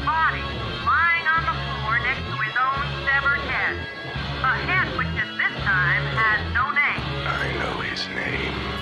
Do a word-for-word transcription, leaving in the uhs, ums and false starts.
body lying on the floor next to his own severed head. A head which is